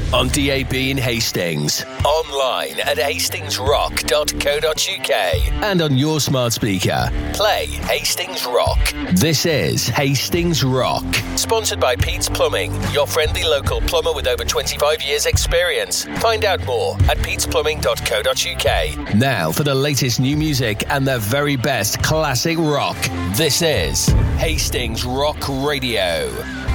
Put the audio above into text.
on DAB in Hastings, online at hastingsrock.co.uk, and on your smart speaker. Play Hastings Rock. This is Hastings Rock, sponsored by Pete's Plumbing, your friendly local plumber with over 25 years experience. Find out more at petesplumbing.co.uk. Now for the latest new music and the very best classic rock. This is Hastings Rock Radio.